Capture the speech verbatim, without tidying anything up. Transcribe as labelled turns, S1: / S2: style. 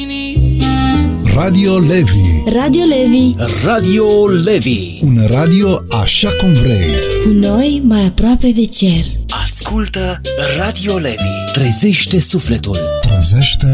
S1: Radio Levi.
S2: Radio Levi.
S3: Radio Levi.
S1: Un radio așa cum vrei.
S2: Cu noi mai aproape de cer.
S3: Ascultă Radio Levi. Trezește sufletul.
S1: Trezește